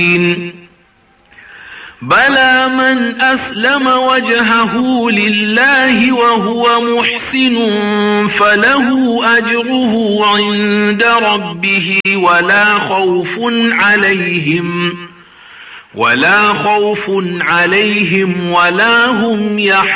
بلى من أسلم وجهه لله وهو محسن فله أجره عند ربه ولا خوف عليهم ولا هم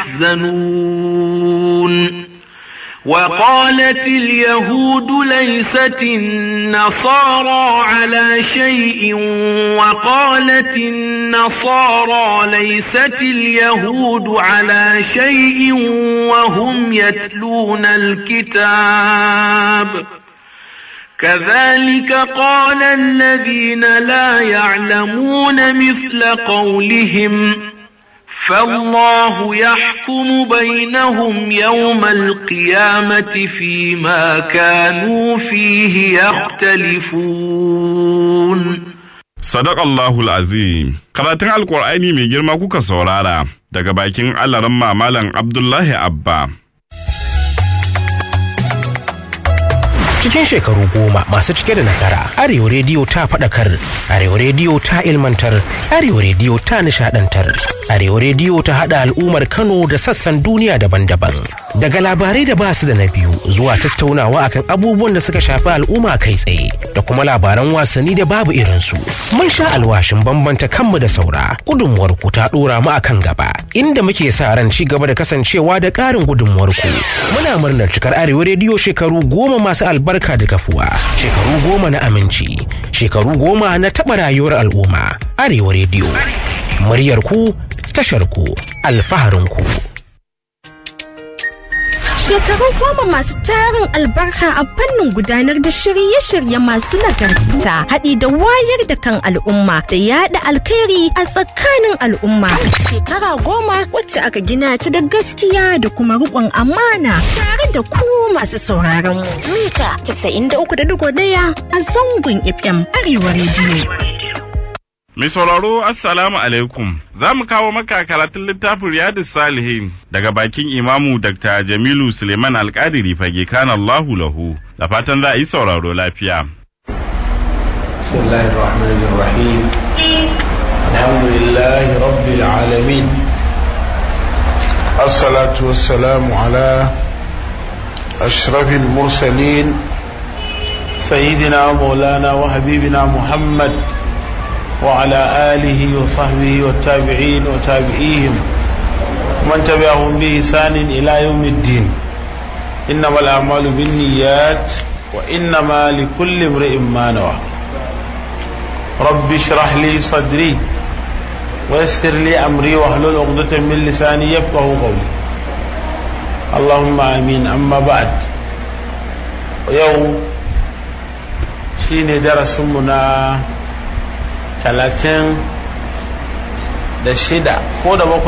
يحزنون. وقالت اليهود ليست النصارى على شيء وقالت النصارى ليست اليهود على شيء وهم يتلون الكتاب كذلك قال الذين لا يعلمون مثل قولهم فالله يحكم بينهم يوم القيامة فيما كانوا فيه يختلفون. صدق الله العظيم. Karatun Alƙur'ani mai girma kuka saurara daga bakin Alaramma Malam Abdullahi Abba. Cikin shekaru 10 masu cike da nasara, Arewa Rediyo ta faɗakar, Arewa Rediyo ta ilmantar, Arewa Rediyo ta nishaɗantar, Arewa Rediyo ta haɗa al'ummar Kano da sassan duniya daban-daban. Daga labarai da ba su da na biyu zuwa tattaunawa akan abubuwan da suka shafi al'umma kai tsaye da kuma labaran wasanni da babu irinsu. Mun sha alwashin bambanta kanmu da saura, gudunmuwar ku ta ɗora mu akan gaba, inda muke sa ran ci gaba da kasancewa da ƙarin gudunmuwar ku. Muna murnar cikar Arewa Rediyo shekaru 10 masu albarka da kafuwa, shekaru 10 na aminci, shekaru 10 na taɓa rayuwar al'umma. Arewa Rediyo, muryar ku, tashar ku, alfaharin ku. Shekaru 10 masu tarin albarka a fannin gudanar da shirye-shirye masu nagarta, haɗi da wayar da kan al'umma da yaɗa alkhairi a tsakanin al'umma. Shekara 10 wacce aka gina ta da gaskiya da kuma riƙon amana tare da ku masu sauraron mu. Mita 93.1 a zangon FM Arewa Rediyo. Mai sauraro assalamu alaikum, za mu kawo maka karatun littafin Riyadus Salihin daga bakin Imamu Dr. Jamilu Suleiman Alƙadiri fage kana Allahu lahu, da fatan za a yi sauraro lafiya. Bismillahirrahmanirrahim. Alhamdulillahi rabbil alamin. Assalatu wassalamu ala ashrafil mursalin sayyidina maulana wa habibina Muhammad وعلى آله وصحبه والتابعين وتابعيهم ومن تبعهم بإحسان إلى يوم الدين. إنما الأعمال بالنيات وإنما لكل امرئ ما نوى. رب اشرح لي صدري ويسر لي أمري واحلل عقدة من لساني يفقهوا قولي. اللهم آمين. أما بعد، يوم شيني درس منا 36 ko da 7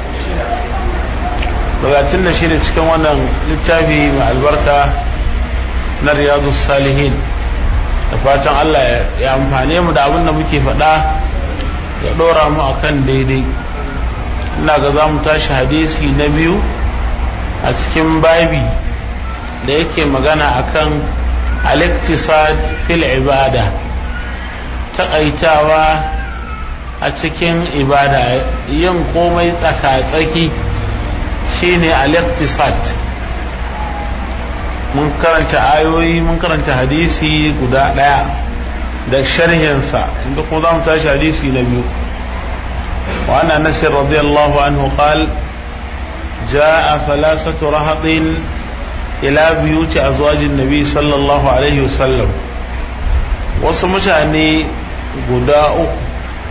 36 cikin wannan littafi mai albarka na Riyadus Salihin. Da fatan Allah ya amfane mu da abin da muke faɗa, ya ɗora mu akan daidai. ina ga za mu tashi hadisi na biyu a cikin babi da yake magana akan al-iktisad fil ibada, taƙaitawa a cikin ibada, yin komai tsaka-tsaki shine al-iktisad. mun karanta ayoyi, mun karanta hadisi guda ɗaya da sharhinsa, inda kuma za mu tashi hadisi na biyu. wa ana nasir radiyallahu anhu qal jaa thalathatu rahatin ila biyuti azwajin nabi sallallahu alaihi wasallam. wasu mutane guda uku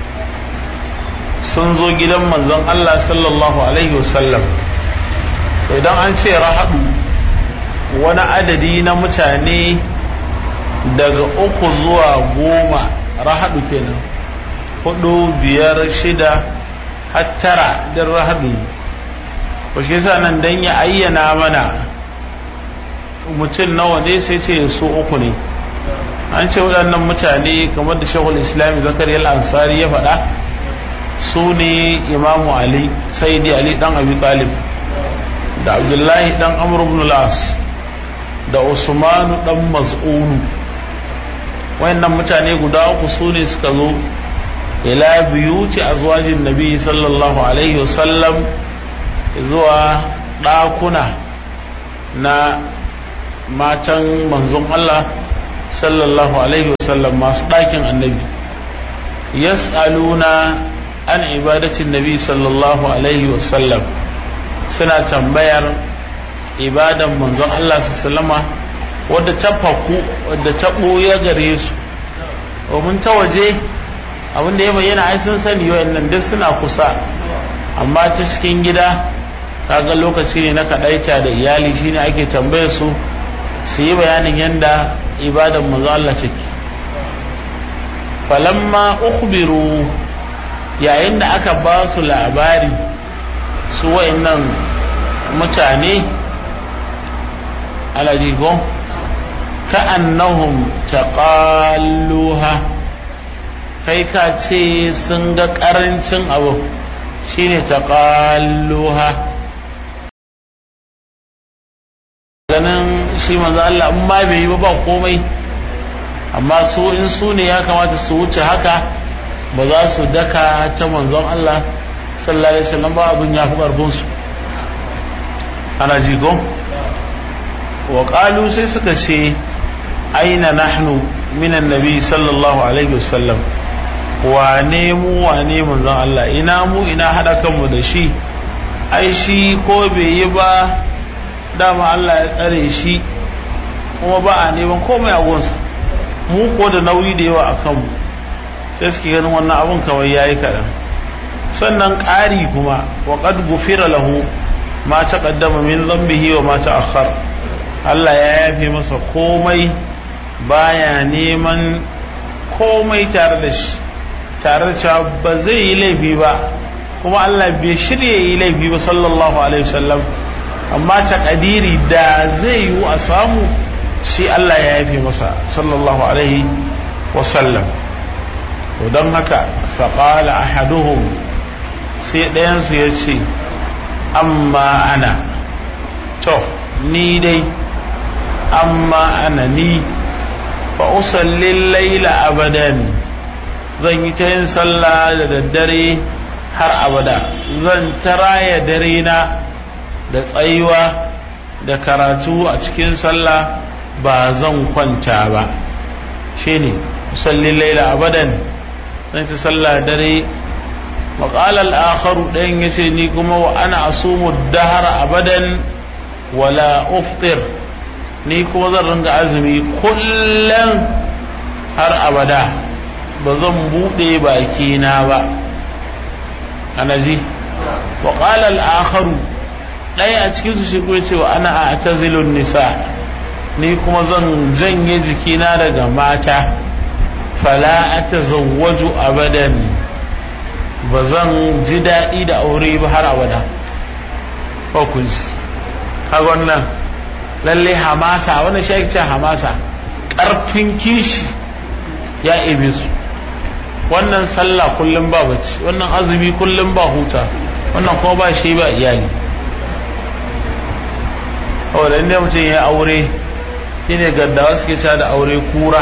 sun zo gidan manzon Allah sallallahu alaihi wasallam. idan an ce rahadu wani adadi na mutane daga 3 zuwa 10 rahadu kenan, 4, 5, 6 har 9 din rahadu. ko shi yasa nan dan ya ayyana mana mutum nawa ne sai ce su 3 ne. an ce waɗannan mutane kamar da Shaykhul Islam Zakariya al-Ansari ya faɗa, su ne Imamu Ali, Sayyidi Ali dan Abi Talib, da Abdullahi dan Amr ibn al-As, da Usmanu dan Mas'un. wayannan mutane guda uku su ne suka zo ila biyuti azwajin nabi sallallahu alaihi wasallam zuwa ɗakuna na matan manzon Allah sallallahu alaihi wasallam masu ɗakin annabi yas'aluna an ibadatin nabi sallallahu alaihi wasallam suna tambayar ibadan manzon Allah sallama wadda ta faku wadda ta ɓoye gare su domin ta waje abinda ya bayyana ai sun sani wayannan duk suna kusa amma ta cikin gida kaga lokaci ne na kadaita da iyali shine ake tambayar su yi bayanin yanda ibadan manzo Allah take falamma ukhbiru yayin da aka ba su labari su wayannan mutane alajigo ka'annahum taqalluha kai ka ce sun ga karancin abu shine taqalluha ganin shi manzo Allah in ma bai yi ba komai amma su in su ne ya kamata su wuce haka ba za su daka ta manzon Allah sallallahu alaihi wasallam ba abin ya fi karfin su ana jigo wa qalu sai suka ce aina nahnu minan nabi sallallahu alaihi wasallam wane mu wane manzon Allah ina mu ina hada kanmu da shi ai shi ko bai yi ba dama Allah ya tsare shi kuma ba a neman komai a gonsa mu ko da nauyi da yawa a kanmu sai suke ganin wannan abun kawai yayi kaɗan sannan ƙari kuma wa qad gufira lahu ma taqaddama min dhanbihi wa ma ta'akhkhar Allah ya yafe masa komai baya neman komai tare da shi tare da cewa ba zai yi laifi ba kuma Allah bai shirye yi laifi ba sallallahu alaihi wasallam amma takadiri da zai yi a samu shi Allah ya yafe masa sallallahu alaihi wasallam to don haka faqala ahaduhum sai ɗayansu ya ce amma ana to ni dai amma ana ni fa usallil laila abadan zan yi ta yin sallah da daddare har abada zan taraya dare na da tsayuwa da karatu a cikin sallah ba zan kwanta ba shine usallil laila abadan zan ta sallah dare وقال الآخر دين يسيني كما وأنا أصوم الدهر أبدا ولا أفطر نيكو ذرنك عزمي كلا هر أبدا بزنبو دي باكينا با أنا جي وقال الآخر لا يأتكيز شكويتي وأنا أعتزل النساء نيكو زن يجكينا لغا ماتا فلا أتزوج أبدا ba zan ji daɗi da aure ba har abada ko kun ji kaga wannan lalle hamasa wannan shi ake cewa hamasa ƙarfin kishi ya ebe su wannan sallah kullum ba bacci wannan azumi kullum ba huta wannan kuma ba shi ba iyali saboda inda mutum ya aure shine gaddawa suke cewa da aure kura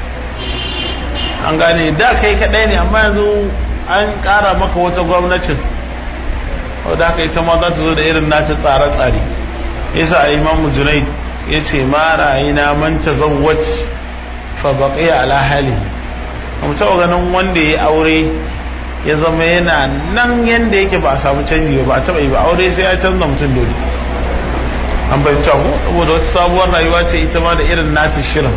an gane da kai kaɗai ne amma yanzu an ƙara maka wata gwamnatin wadda aka ita ma za ta zo da irin nata tsare-tsare yasa a imamu junaid ya ce ma ra'ayina man tazawwaj fa baqiya ala hali mu taɓa ganin wanda ya aure ya zama yana nan yanda yake ba a samu canji ba a taɓa yi ba aure sai ya canza mutum dole an fahimta ko saboda wata sabuwar rayuwa ce ita ma da irin nata shirin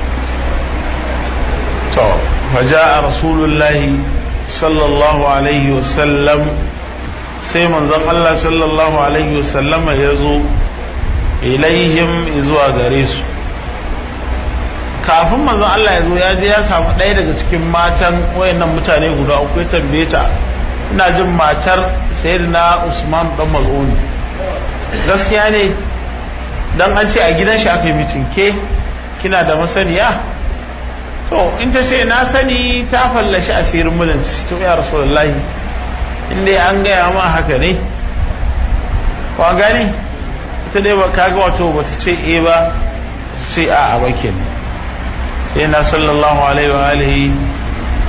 to fa ja'a rasulullahi sallallahu alaihi wasallam sai manzon Allah sallallahu alaihi wasallam ya zo ilaihim zuwa gare su kafin manzon Allah ya zo ya je ya samu ɗaya daga cikin matan wayannan mutane guda uku ya tambaye ta ina jin matar sayyidina Usman dan Maz'un gaskiya ne dan an ce a gidan shi aka yi mitin ke kina da masaniya to in ta ce na sani ta fallashi asirin mijinta to ya rasulullahi inda an gaya ma haka ne ko gani ita dai ba kaga wato ba ta ce ba ta ce a bakin sai na sallallahu alaihi wa alihi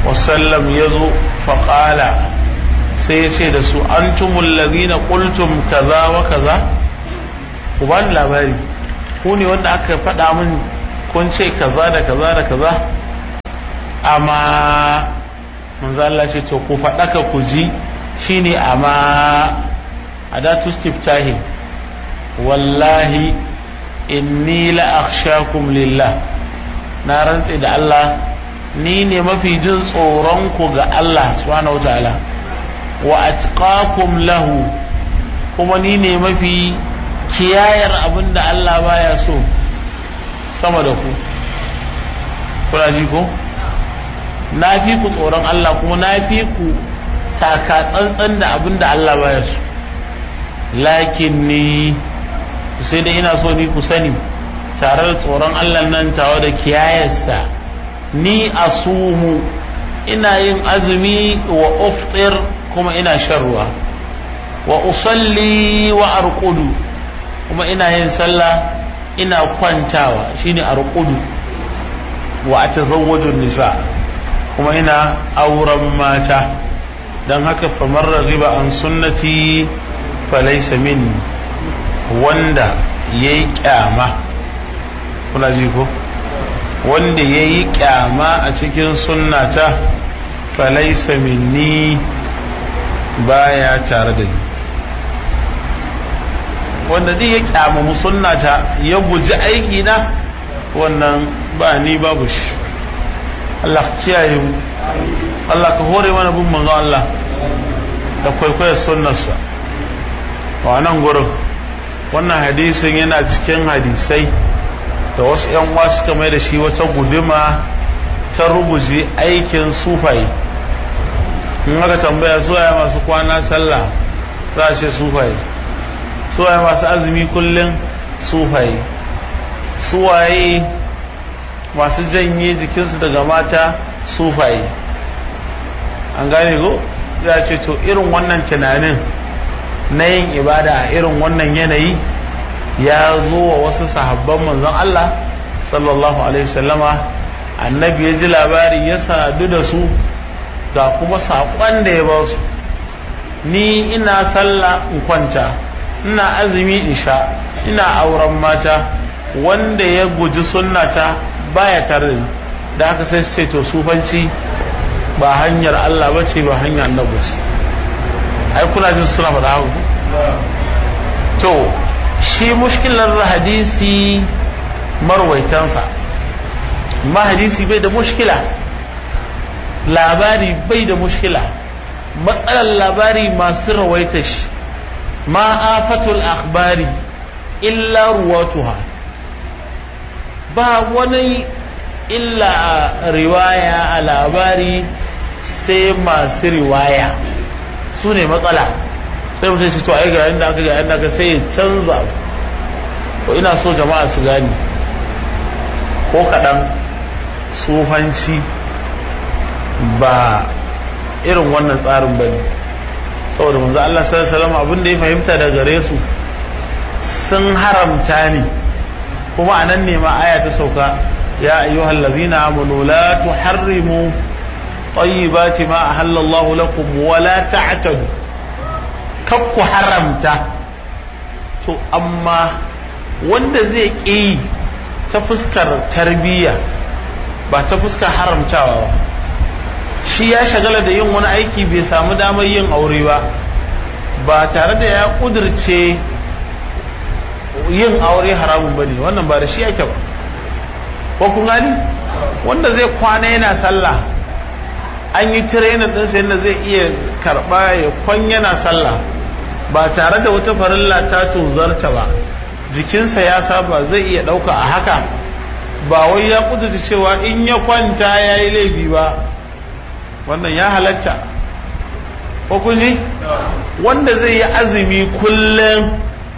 wasallam ya zo faƙala sai ya ce da su antumul ladina qultum kaza wa kaza, ku ba ni labari, ku ne wanda aka faɗa min kun ce kaza da kaza da kaza. Amma manzo Allah ce to ku faɗa ka ku ji, shine amma adatu istiftahi, wallahi inni la akhshakum lillah, na rantse da Allah ni ne mafi jin tsoron ku ga Allah subhanahu wataala, wa atqakum lahu, kuma ni ne mafi kiyayar abinda Allah baya so sama da ku. Kuna ji ko? Na fi ku tsoron Allah, kuma na fi ku taka tsantsan da abinda Allah baya so. Lakin ni sai dai ina so ni ku sani, tare da tsoron Allah nan tawa da kiyayarsa, ni asumu, ina yin azumi, wa uftir, kuma ina shan ruwa, wa usalli wa arqudu, kuma ina yin sallah ina kwantawa, shine arqudu, wa atazawwaju nisa, kuma ina auren mata. Dan haka famar raghiba an sunnati falaysa minni, wanda yayi kyama, kuna ji ko, wanda yayi kyama a cikin sunnata falaysa minni, baya tare da ni. Wanda duk ya kyama sunnata ya guji aiki na, wannan ba ni babu shi. Allah kiyaye mu, Allah ka hore mana bin manzo Allah da kwaikwayar sunnarsa. Wa nan gurin wannan hadisin yana cikin hadisai da wasu ƴan uwa suka mai da shi wata guduma ta ruguje aikin sufaye. In aka tambaya suwaye masu kwana sallah, za a ce sufaye. Suwaye masu azumi kullum, sufaye. Suwaye masu janye jikinsu daga mata, sufaye. An gane ko? Za a ce to irin wannan tunanin na yin ibada a irin wannan yanayi ya zo wa wasu sahabban manzon Allah sallallahu alaihi wasallama. Annabi ya ji labari, ya sadu da su, ga kuma saƙon da ya ba su. Ni ina sallah in kwanta, ina azumi in sha, ina auren mata, wanda ya guji sunnata baya tare da ni. Da haka sai su ce to sufanci ba hanyar Allah bace, ba hanyar annabi ce. Ai kuna jin suna faɗa haka. To shi mushkilar hadisi marwaitansa, ma hadisi bai da mushkila, labari bai da mushkila. Matsalar labari masu rawaita shi, ma afatul akhbari illa ruwatuha, ba wani illa a riwaya a labari sai masu riwaya su ne matsala. Sai mutum ce to ai ga yanda aka ga yanda aka sai ya canza. To ina so jama'a su gani ko kaɗan, sufanci ba irin wannan tsarin bane. Saboda manzo Allah sallallahu alaihi wasallam abin da ya fahimta daga gare su, sun haramta ne, kuma anan ne ma aya ta sauka, ya ayyuhal ladzina amanu la tuharrimu tayyibati ma ahallallahu lakum wa la ta'tadu, kakku haramta. To amma wanda zai ƙi ta fuskar tarbiyya ba ta fuskar haramtawa ba, shi ya shagala da yin wani aiki bai samu damar yin aure ba tare da ya kudirce yin aure haramun bane, wannan ba da shi yake ba. Ko kun gani, wanda zai kwana yana sallah, an yi training din sa yadda zai iya karba ya kwan yana sallah ba tare da wata farilla ta tozarta ba, jikinsa ya saba zai iya dauka a haka, ba wai ya kudurta cewa in ya kwanta ya yi laifi ba, wannan ya halatta. Ko kun ji, wanda zai yi azumi kullum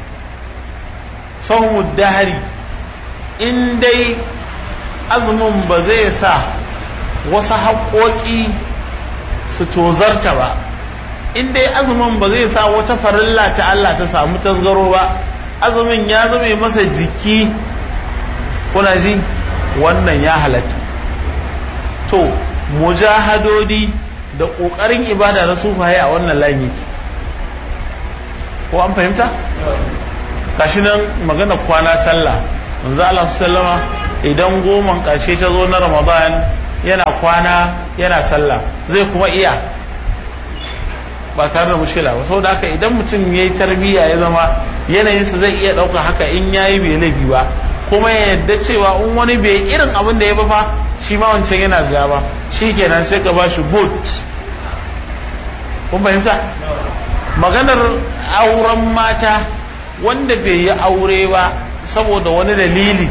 sahumud dahari, in dai azumin ba zai sa wasu haƙoƙi su tozarta ba, in dai azumin ba zai sa wata farilla ta Allah ta samu tasgaro ba, azumin ya zame masa jiki, kuna ji, wannan ya halatta. To mujahadodi da ƙoƙarin ibada na sufaye a wannan layi ko an fahimta? kashi nan magana kwana sallah manzo Allah sallama idan goman ƙarshe ta zo na Ramadan yana kwana yana sallah zai kuma iya ba tare da mushkila ba saboda haka idan mutum yayi tarbiyya ya zama yanayinsa zai iya ɗauka haka in yayi bai laifi ba kuma ya yadda cewa in wani bai irin abin da ya ba fa shi ma wancan yana biya ba shikenan sai ka bashi boot kun fahimta maganar auren mata wanda bai yi aure ba saboda wani dalili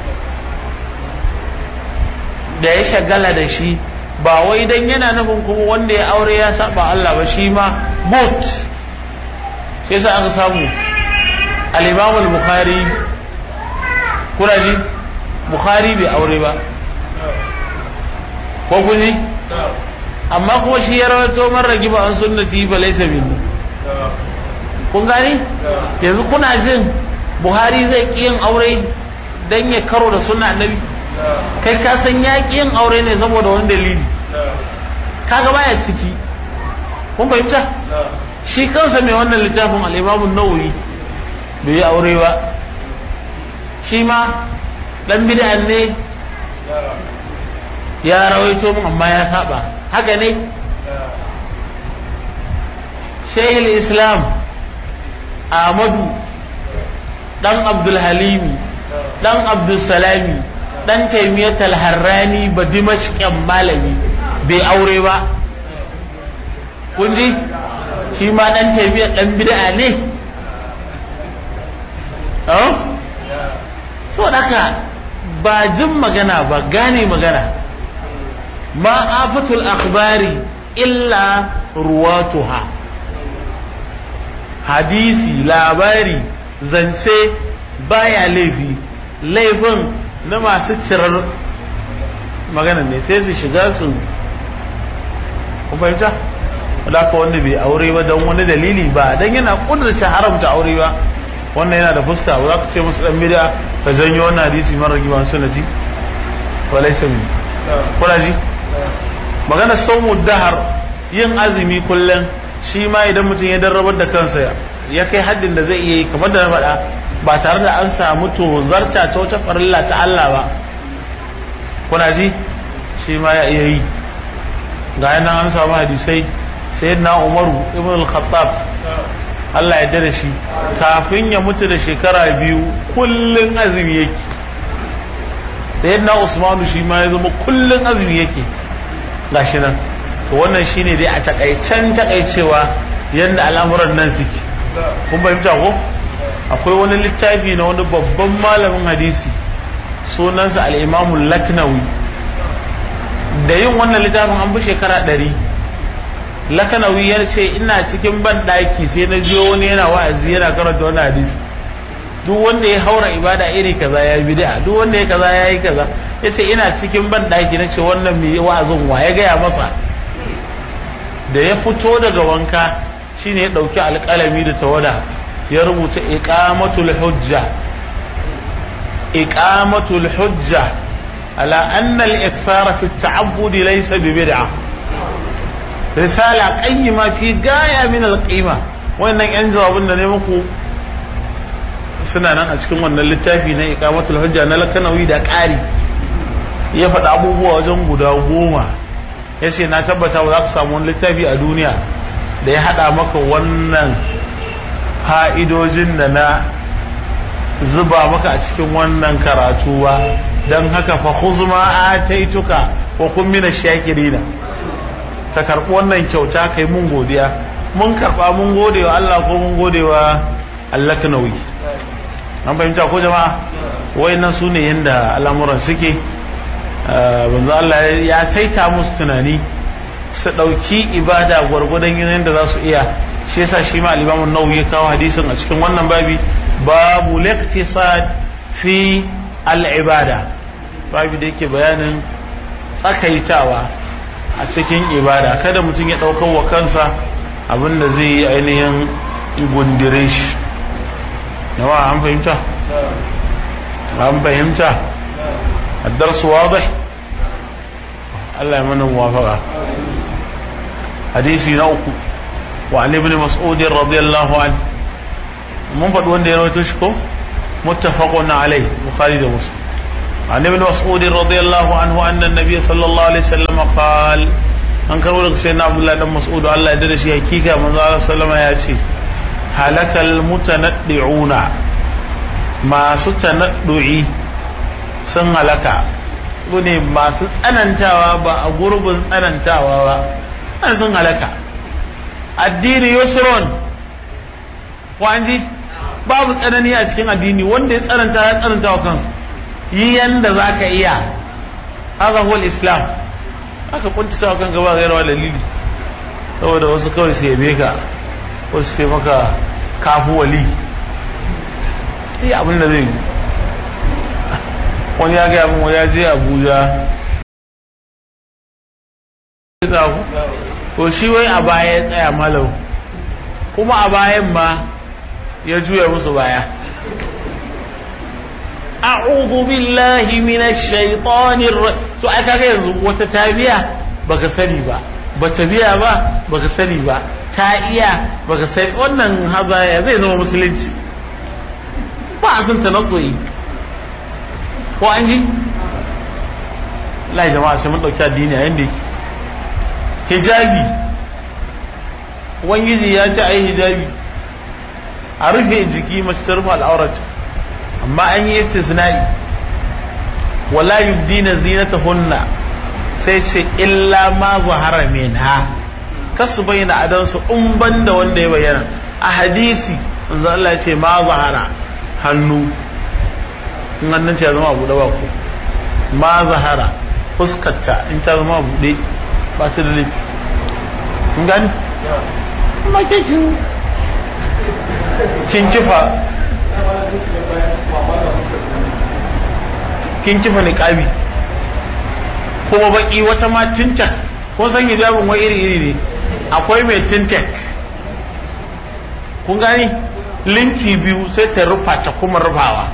da ya shagala da shi ba wai dan yana nufin kuma wanda ya aure ya saba Allah ba shi ma boot sai sa aka samu al-Imam al-Bukhari kuna ji Bukhari bai aure ba ko kuni amma kuma shi ya rawaito man ragiba an sunnati fa laysa minni kun gani yanzu kuna jin Buhari zai ki yin aure dan ya karo da sunna annabi kai ka san ya ki yin aure ne saboda wani dalili kaga baya ciki kun fahimta shi kansa mai wannan littafin al-Imam an-Nawawi bai yi aure ba shi ma dan bid'a ne ya rawaito mun amma ya saba haka ne Shaykhul Islam Ahmadu dan Abdul Halimi dan Abdul Salami dan Taymiyyah al-Harrani ba Dimashqan malami bai aure ba kun ji shi ma dan Taymiyyah dan bid'a ne so daka ba jin magana ba gane magana ma afatul akhbari illa ruwatuha hadisi labari zance baya laifi laifin na masu cirar magana ne sai su shiga su fahimta wadda wanda bai aure ba don wani dalili ba don yana kudurce haramta aure ba wannan yana da fuska ba za ka ce musu dan bid'a ka janyo wannan hadisi mara giban sunnati walai sami kuna ji magana saumu dahar yin azumi kullum shi ma idan mutum ya darrabar da kansa ya kai haddin da zai iya yi kamar da na faɗa ba tare da an samu tozarta ta wata farilla ta Allah ba kuna ji shi ma ya iya yi ga yana an samu hadisai sayyidina Umaru ibn al-Khattab Allah ya da shi kafin ya mutu da shekara 2 kullun azumi yake sayyidina Usmanu shi ma ya zama kullun azumi yake gashi nan to wannan shine dai a takaicewa yanda al'amuran nan suke kun fahimta ko akwai wani littafi na wani babban malamin hadisi sunansa al-Imam al-Laknawi da yin wannan littafin an bi shekara 100 Laknawi ya ce ina cikin ban daki sai na jiyo wani yana wa'azi yana karanta wani hadisi duk wanda ya haura ibada iri kaza ya bid'a duk wanda ya kaza ya yi kaza yace ina cikin ban daki nace wannan mai wa'azin wa ya gaya masa da ya fito daga wanka shine ya dauki alƙalami da tawada ya rubuta iqamatul hujja ala anna al-iksara fi at-ta'abbud laysa bi bid'ah risala qayyima fi gaya min al-qima wannan yan jawabin da ne muku suna nan a cikin wannan littafi na iqamatul hujja na Laknawi da ƙari ya faɗa abubuwa wajen guda 10 yace na tabbata ba za ka samu wani littafi a duniya da ya haɗa maka wannan fa'idojin da na zuba maka a cikin wannan karatu ba don haka fa khuzma ataituka wa kun mina shakirina ka karɓi wannan kyauta kai mun godiya mun karɓa mun gode wa Allah ko mun gode wa Al-Laknawi an fahimta ko jama'a wayannan su ne yanda al'amuran suke banzu Allah ya saita musu tunani su ɗauki ibada gwargwadon yadda za su iya shi yasa shi ma al-Imam an-Nawawi ya kawo hadisin a cikin wannan babi babu liqtisad fi al-ibada babu da yake bayanin tsakaitawa a cikin ibada kada mutum ya ɗaukar wa kansa abinda zai yi ainihin gundire shi yawa an fahimta الدرس واضح Allah ya mana muwafaqa. Hadisi na uku wa Ali ibn Mas'ud radiyallahu anhu, mun faɗi wanda ya rawaito shi ko muttafaqun alayh, Bukhari da Muslim. عن ابن مسعود رضي الله عنه أن النبي صلى الله عليه وسلم قال an karbo daga sayyidina Abdullah dan Mas'ud Allah ya dade shi hakika manzo Allah sallama ya ce halakal mutanaddi'una masu tanaddu'i sun halaka ne masu tsanantawa ba a gurbin tsanantawa ba an sun halaka. Addini yusrun wanji babu tsanani a cikin addini, wanda ya tsananta ya tsananta wa kansa, yi yanda zaka iya, haka huwa islam. Aka kuntata kan gaba gairawa dalili saboda wasu kawai su yabe ka, wasu sai maka kafu wali, sai abin da zai yi. Wani ya gaya min wani ya je Abuja, to shi wai a baya ya tsaya malau, kuma a bayan ma ya juya musu baya. A'udhu billahi minash shaitanir to aka ga yanzu wata tabiya baka sani ba, bata biya ba baka sani ba, ta iya baka sani, wannan hazaya zai zama musulunci ba a san tanazzu'i ko an ji. Allah jama'a sai mun dauki addini a yanda yake. Hijabi, ubangiji ya ce ai hijabi a rufe jiki, mace ta rufe al'aurata, amma an yi istisna'i wala yubdina zinatahunna, sai ce illa ma zahara minha, kasu bayyana adansu in banda wanda ya bayyana. A hadisi manzo Allah ya ce ma zahara, hannu in hannun ta zama buɗe ba ko ma zahara, fuskarta in ta zama buɗe ba su da laifi. kun gani amma kin kifa niqabi kuma baki, wata ma tintak, ko san hijabin wai iri ne, akwai mai tintak, kun gani linki biyu sai ta rufa ta kuma rufawa,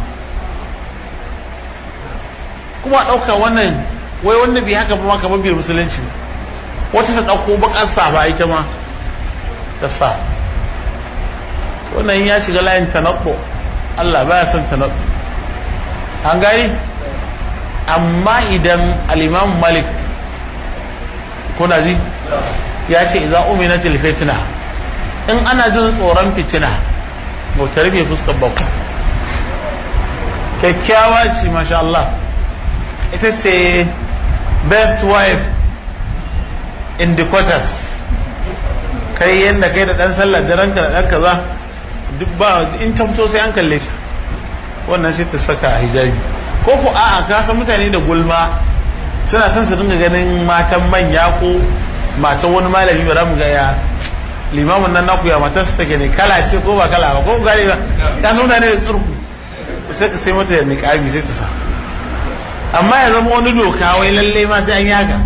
kuma ɗauka wannan wai wanda bai haka ba kamar bai musulunci. Wata ta ɗauko bakar safa ita ma ta sa, wannan ya shiga layin tanakko, Allah baya son tanakko, an gani. Amma idan al-Imam Malik, kuna ji, ya ce idza uminatil fitna, in ana jin tsoron fitina ba ta rufe fuskar ba, kyakkyawa ce masha Allah, ita ce best wife in the quarters. Kai yadda kai da dan sallah da ranka da dan kaza duk ba, in ta fito sai an kalle ta, wannan sai ta saka hijabi. Ko ko a'a ka san mutane da gulma suna son su dinga ganin matan manya ko matan wani malami, ba za mu ga ya limamin nan naku ya matar su take ne, kala ce ko ba kala ba, ko gane ba, ka san mutane da tsurku, sai ka sai mata niqabi sai ta sa. Amma ya zama wani doka wai lalle ma sai an yaga,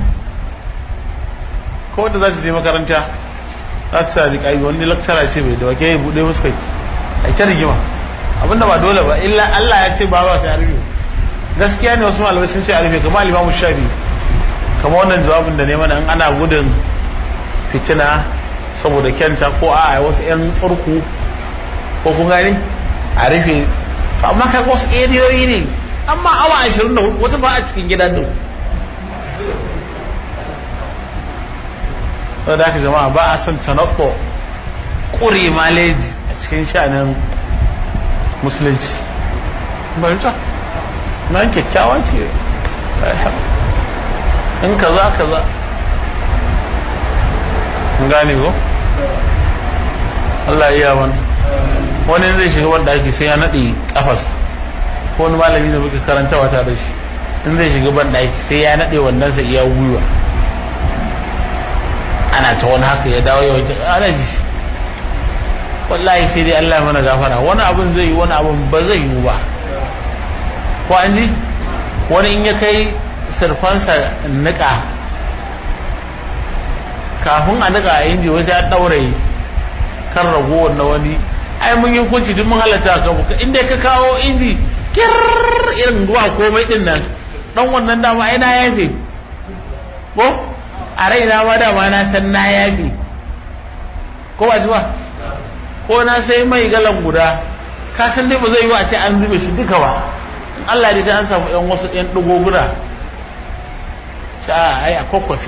ko wanda za ta je makaranta za ta sa niqabi, wani lecturer ce bai da wake ya bude musu kai ai ta rigima, abinda ba dole ba, illa Allah ya ce ba sai a rufe. Gaskiya ne wasu malamai sun ce a rufe, kamar Imam Shafi, kamar wannan jawabin da ne mana, in ana gudun fitina saboda kyanta ko a wasu yan tsurku ko kun gani a rufe. Amma kai wasu eriyoyi ne, amma awa 24 wata ba a cikin gidan nan. Saboda haka jama'a ba a son tanakko, ƙure maleji a cikin sha'anin musulunci. Bayan nan kyakkyawa ce, in kaza kaza, gane ko Allah iya wani zai shiga wanda ake sai ya naɗe kafas, ko wani malami da muka karanta wata da shi, in zai shiga ban ɗaki sai ya naɗe wannan sa iya gwiwa, ana ta wani haka ya dawo yawanci ana ji. Wallahi sai dai Allah mana gafara, wani abin zai yi wani abin ba zai yi ba, ko an ji. Wani in ya kai sirfansa nika, kafin a nika a inji wasu ya ɗauraye kan ragowar na wani, ai mun yi hukunci duk mun halatta ka buka, inda ka kawo inji kirrrr irin ruwa komai din nan, dan wannan dama ai na yafe, ko a raina ma dama na san na yafi ko ba ji ba ko na sai mai galan guda ka san dai ba zai yi a ce an zube shi duka ba Allah dai an samu yan wasu yan dugo guda sai ai akwai